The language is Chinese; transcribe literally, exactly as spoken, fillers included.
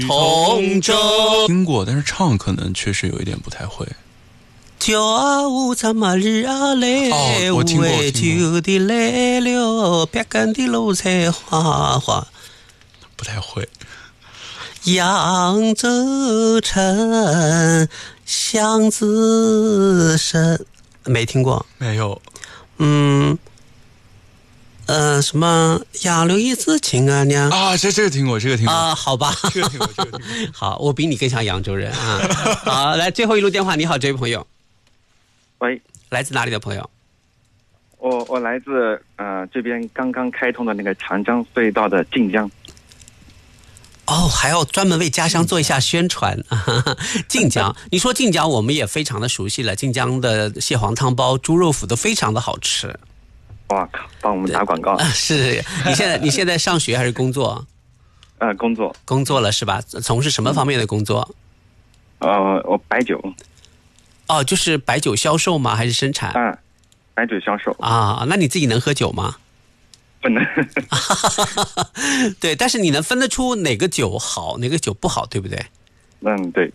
同舟。 听过，但是唱可能确实有一点不太会。 酒啊无怎么日啊嘞， 哦，我听过，我听过。 酒的来了，别干的楼菜花花， 不太会。 扬州城，巷子深，没听过。 没有。 嗯，呃，什么杨柳依枝情啊娘啊，这这个听过，这个听过啊，好吧， 这个听过，这个听过。 好，我比你更像扬州人啊。好，来最后一路电话，你好，这位朋友。 喂， 来自哪里的朋友？ 我我来自呃这边刚刚开通的那个长江隧道的晋江。 哦，还要专门为家乡做一下宣传。晋江，你说晋江，我们也非常的熟悉了。晋江的蟹黄汤包、猪肉脯都非常的好吃。 哇靠，帮我们打广告。 是你现在你现在上学还是工作？ 呃，工作。 工作了是吧？从事什么方面的工作？ 呃，我白酒。 哦，就是白酒销售吗？还是生产？ 嗯，白酒销售。 啊，那你自己能喝酒吗？ 不能。 对，但是你能分得出哪个酒好，哪个酒不好，对不对？ 嗯，对。